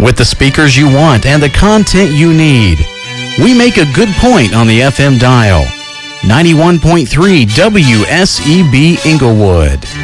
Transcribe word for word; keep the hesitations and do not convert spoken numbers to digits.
with the speakers you want and the content you need. We make a good point on the F M dial. ninety-one point three W S E B Inglewood.